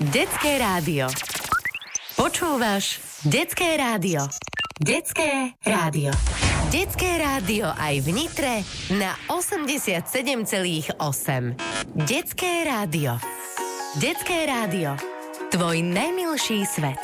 Detské rádio. Počúvaš Detské rádio. Detské rádio. Detské rádio aj v Nitre na 87,8. Detské rádio. Detské rádio. Tvoj najmilší svet.